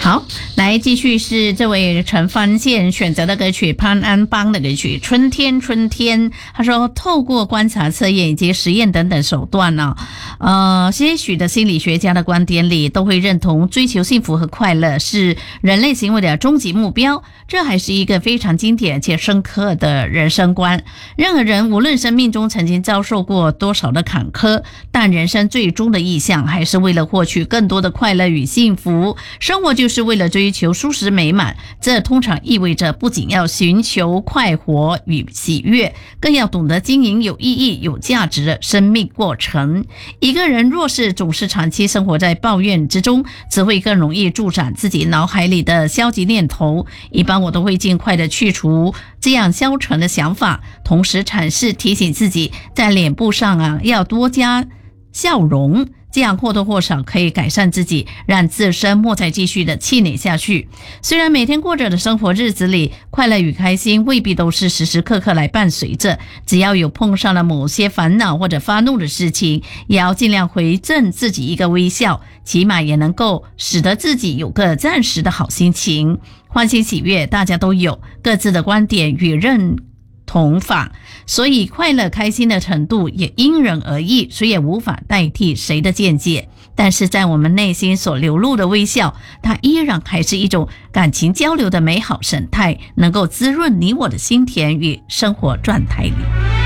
好，来继续是这位陈帆宪选择的歌曲，潘安邦的歌曲《春天春天》。他说，透过观察、测验以及实验等等手段呢，些许的心理学家的观点里都会认同追求幸福和快乐是人类行为的终极目标。这还是一个非常经典且深刻的人生观。任何人无论生命中曾经遭受过多少的坎坷，但人生最终的意向还是为了获取更多的快乐与幸福。生活就是为了追求舒适美满，这通常意味着不仅要寻求快活与喜悦，更要懂得经营有意义、有价值的生命过程。一个人若是总是长期生活在抱怨之中，只会更容易助长自己脑海里的消极念头。一般我都会尽快的去除这样消沉的想法，同时阐释提醒自己在脸部上要多加笑容，这样或多或少可以改善自己，让自身莫再继续的气馁下去。虽然每天过着的生活日子里，快乐与开心未必都是时时刻刻来伴随着，只要有碰上了某些烦恼或者发怒的事情，也要尽量回赠自己一个微笑，起码也能够使得自己有个暂时的好心情。欢欣喜悦大家都有，各自的观点与认同法，所以快乐开心的程度也因人而异，谁也无法代替谁的见解。但是在我们内心所流露的微笑，它依然还是一种感情交流的美好神态，能够滋润你我的心田与生活状态里。